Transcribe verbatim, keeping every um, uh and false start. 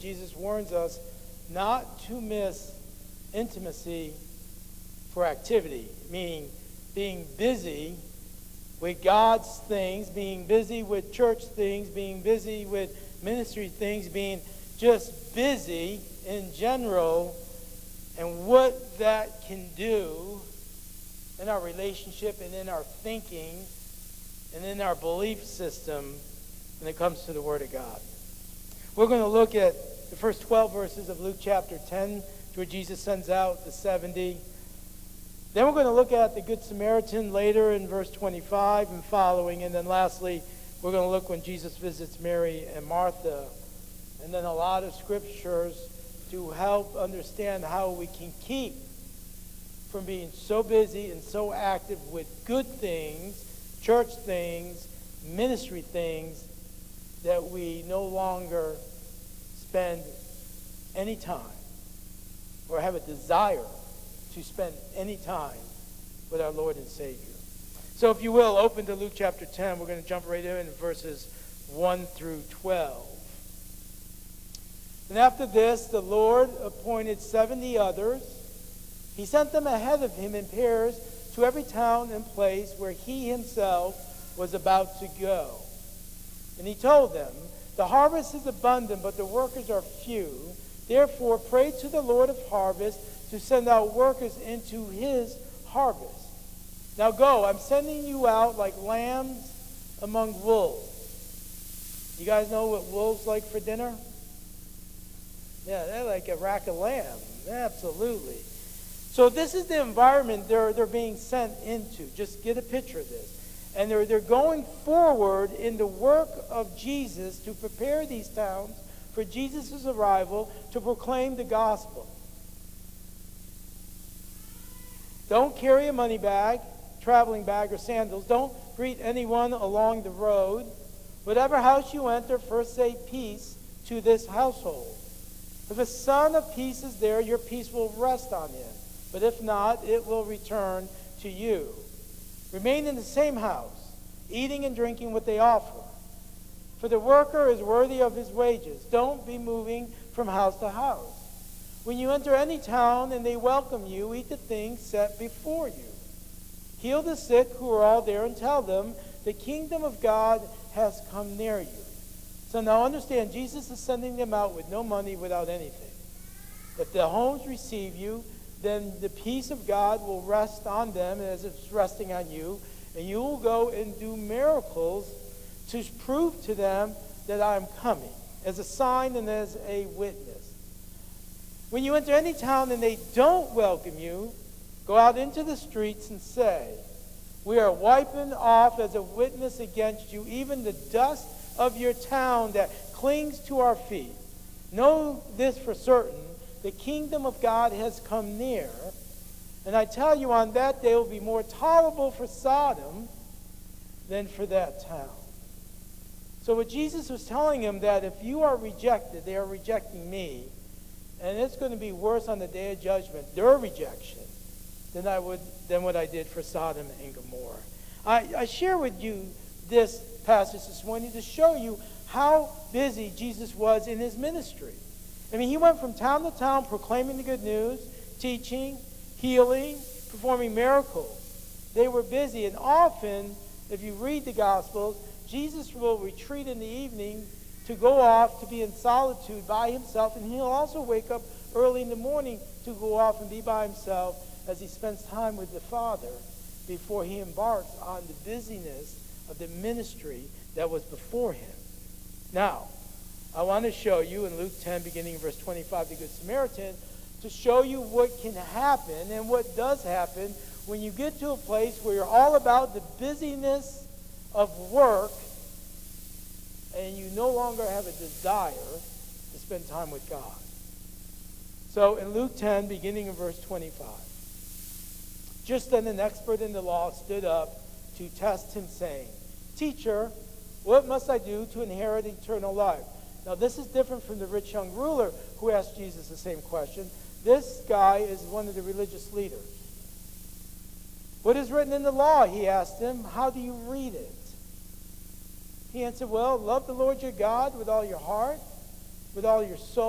Jesus warns us not to miss intimacy for activity, meaning being busy with God's things, being busy with church things, being busy with ministry things, being just busy in general, and what that can do in our relationship and in our thinking and in our belief system when it comes to the Word of God. We're going to look at the first twelve verses of Luke chapter ten, where Jesus sends out the seventy. Then we're going to look at the Good Samaritan later in verse twenty-five and following. And then lastly, we're going to look when Jesus visits Mary and Martha. And then a lot of scriptures to help understand how we can keep from being so busy and so active with good things, church things, ministry things, that we no longer spend any time or have a desire to spend any time with our Lord and Savior. So if you will, open to Luke chapter ten. We're going to jump right in verses one through twelve. And after this, the Lord appointed seventy others. He sent them ahead of him in pairs to every town and place where he himself was about to go. And he told them, "The harvest is abundant, but the workers are few. Therefore, pray to the Lord of harvest to send out workers into his harvest. Now go, I'm sending you out like lambs among wolves." You guys know what wolves like for dinner? Yeah, they're like a rack of lamb. Absolutely. So this is the environment they're, they're being sent into. Just get a picture of this. And they're, they're going forward in the work of Jesus to prepare these towns for Jesus' arrival to proclaim the gospel. Don't carry a money bag, traveling bag, or sandals. Don't greet anyone along the road. Whatever house you enter, first say peace to this household. If a son of peace is there, your peace will rest on him. But if not, it will return to you. Remain in the same house, eating and drinking what they offer. For the worker is worthy of his wages. Don't be moving from house to house. When you enter any town and they welcome you, eat the things set before you. Heal the sick who are all there and tell them, the kingdom of God has come near you. So now understand, Jesus is sending them out with no money, without anything. If the homes receive you, then the peace of God will rest on them as it's resting on you, and you will go and do miracles to prove to them that I am coming, as a sign and as a witness. When you enter any town and they don't welcome you, go out into the streets and say, we are wiping off as a witness against you even the dust of your town that clings to our feet. Know this for certain, the kingdom of God has come near. And I tell you, on that day it will be more tolerable for Sodom than for that town. So what Jesus was telling him, that if you are rejected, they are rejecting me. And it's going to be worse on the day of judgment, their rejection, than I would than what I did for Sodom and Gomorrah. I, I share with you this passage this morning to show you how busy Jesus was in his ministry. I mean, he went from town to town proclaiming the good news, teaching, healing, performing miracles. They were busy, and often, if you read the Gospels, Jesus will retreat in the evening to go off to be in solitude by himself, and he'll also wake up early in the morning to go off and be by himself as he spends time with the Father before he embarks on the busyness of the ministry that was before him. Now, I want to show you in Luke ten, beginning in verse twenty-five, the Good Samaritan, to show you what can happen and what does happen when you get to a place where you're all about the busyness of work and you no longer have a desire to spend time with God. So in Luke ten, beginning in verse twenty-five, just then an expert in the law stood up to test him, saying, Teacher, what must I do to inherit eternal life? Now this is different from the rich young ruler who asked Jesus the same question. This guy is one of the religious leaders. What is written in the law? He asked him. How do you read it? He answered, well, love the Lord your God with all your heart, with all your soul,